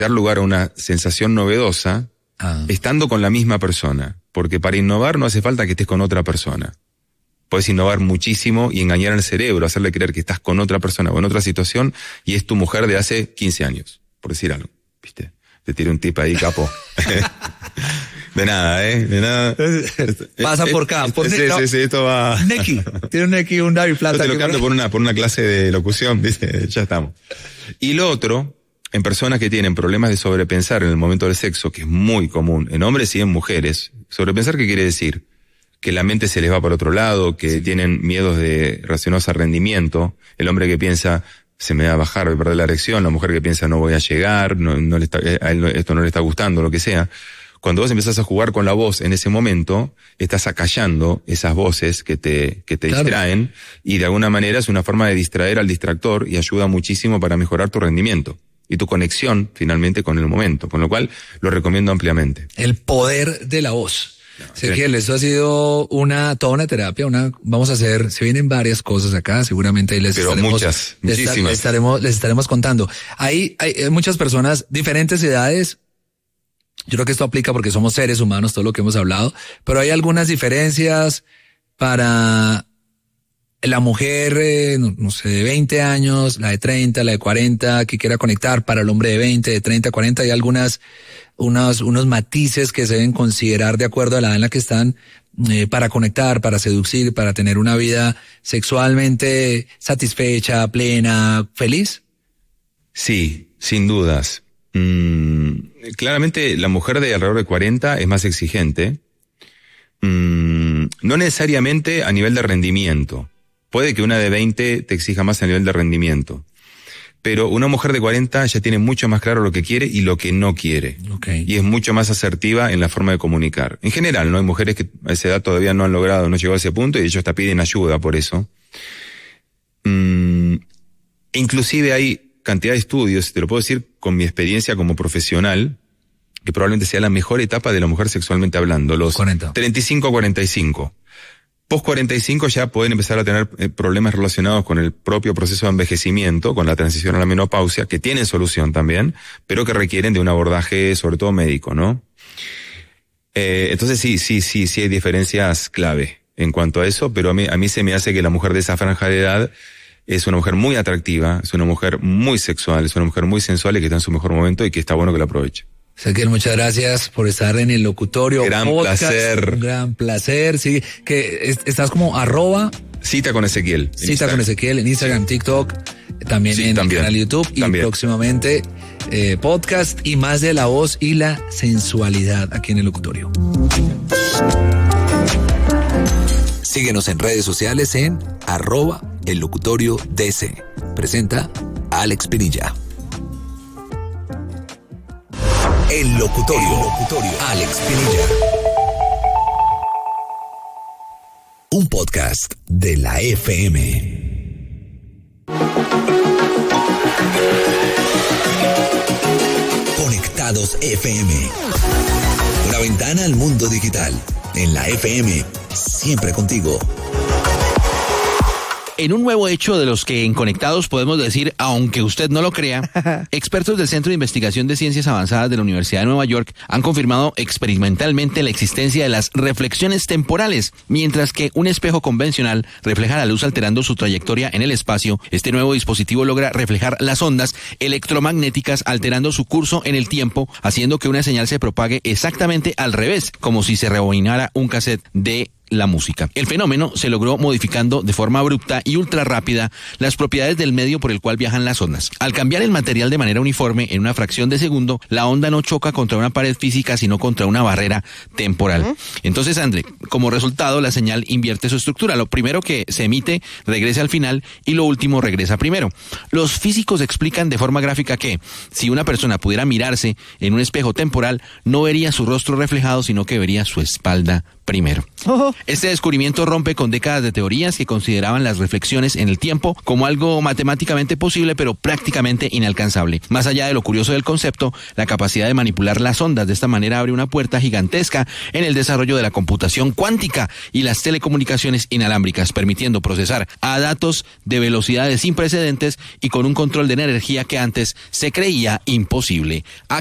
dar lugar a una sensación novedosa estando con la misma persona. Porque para innovar no hace falta que estés con otra persona. Puedes innovar muchísimo y engañar al cerebro, hacerle creer que estás con otra persona o en otra situación y es tu mujer de hace 15 años, por decir algo, ¿viste? Te tiré un tip ahí, capo. De nada, de nada. Pasa por acá. Sí, esto va. Neki. Tiene un Neki, un David Plata. Te lo canto por una clase de locución, ¿viste? Ya estamos. Y lo otro, en personas que tienen problemas de sobrepensar en el momento del sexo, que es muy común en hombres y en mujeres. Sobrepensar, ¿qué quiere decir? Que la mente se les va para otro lado, que tienen miedos relacionados al rendimiento. El hombre que piensa, se me va a bajar, voy a perder la erección. La mujer que piensa, no voy a llegar, a él esto no le está gustando, lo que sea. Cuando vos empezás a jugar con la voz en ese momento, estás acallando esas voces que te distraen, y de alguna manera es una forma de distraer al distractor y ayuda muchísimo para mejorar tu rendimiento y tu conexión finalmente con el momento, con lo cual lo recomiendo ampliamente. El poder de la voz. Ezequiel, esto ha sido toda una terapia, se vienen varias cosas acá, seguramente ahí les estaremos contando. Hay muchas personas, diferentes edades. Yo creo que esto aplica porque somos seres humanos, todo lo que hemos hablado, pero hay algunas diferencias para la mujer, no sé, de 20 años, la de 30, la de 40, que quiera conectar, para el hombre de 20, de 30, 40, hay unos matices que se deben considerar de acuerdo a la edad en la que están, para conectar, para seducir, para tener una vida sexualmente satisfecha, plena, feliz. Sí, sin dudas. Claramente la mujer de alrededor de 40 es más exigente, no necesariamente a nivel de rendimiento. Puede que una de 20 te exija más a nivel de rendimiento, pero una mujer de 40 ya tiene mucho más claro lo que quiere y lo que no quiere. Okay. Y es mucho más asertiva en la forma de comunicar. En general, ¿no? Hay mujeres que a esa edad todavía no han llegado a ese punto y ellos hasta piden ayuda por eso. Inclusive hay cantidad de estudios, te lo puedo decir con mi experiencia como profesional, que probablemente sea la mejor etapa de la mujer sexualmente hablando, los 40. 35 a 45. Post 45 ya pueden empezar a tener problemas relacionados con el propio proceso de envejecimiento, con la transición a la menopausia, que tienen solución también, pero que requieren de un abordaje sobre todo médico, ¿no? Entonces sí hay diferencias clave en cuanto a eso, pero a mí se me hace que la mujer de esa franja de edad es una mujer muy atractiva, es una mujer muy sexual, es una mujer muy sensual y que está en su mejor momento y que está bueno que la aproveche. Ezequiel, muchas gracias por estar en el locutorio. Gran podcast, placer. Un gran placer, sí, que estás como @ Cita con Ezequiel. Cita con Ezequiel en Instagram, TikTok, también en el canal de YouTube y próximamente podcast y más de la voz y la sensualidad aquí en el locutorio. Síguenos en redes sociales en @ellocutoriodc. Presenta Alex Pinilla. El locutorio. Alex Pinilla. Un podcast de la FM. Conectados FM. Una ventana al mundo digital. En la FM, siempre contigo. En un nuevo hecho de los que en Conectados podemos decir, aunque usted no lo crea, expertos del Centro de Investigación de Ciencias Avanzadas de la Universidad de Nueva York han confirmado experimentalmente la existencia de las reflexiones temporales. Mientras que un espejo convencional refleja la luz alterando su trayectoria en el espacio, este nuevo dispositivo logra reflejar las ondas electromagnéticas alterando su curso en el tiempo, haciendo que una señal se propague exactamente al revés, como si se rebobinara un cassette de la música. El fenómeno se logró modificando de forma abrupta y ultra rápida las propiedades del medio por el cual viajan las ondas. Al cambiar el material de manera uniforme en una fracción de segundo, la onda no choca contra una pared física, sino contra una barrera temporal. Entonces, André, como resultado, la señal invierte su estructura. Lo primero que se emite regresa al final y lo último regresa primero. Los físicos explican de forma gráfica que si una persona pudiera mirarse en un espejo temporal, no vería su rostro reflejado, sino que vería su espalda primero. Este descubrimiento rompe con décadas de teorías que consideraban las reflexiones en el tiempo como algo matemáticamente posible, pero prácticamente inalcanzable. Más allá de lo curioso del concepto, la capacidad de manipular las ondas de esta manera abre una puerta gigantesca en el desarrollo de la computación cuántica y las telecomunicaciones inalámbricas, permitiendo procesar a datos de velocidades sin precedentes y con un control de energía que antes se creía imposible.